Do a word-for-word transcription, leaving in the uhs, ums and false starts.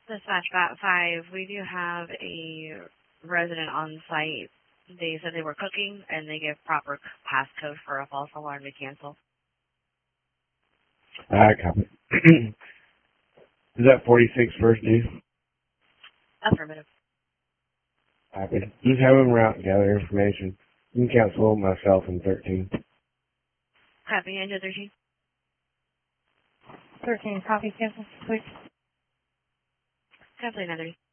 Dispatch Bat five, we do have a resident on site. They said they were cooking, and they give proper passcode for a false alarm to cancel. Alright, copy. Is that forty-six first due? Affirmative. Copy. Just have them route and gather information. You can cancel myself in thirteen. Copy, into thirteen. thirteen, copy, cancel, please. Copy, another.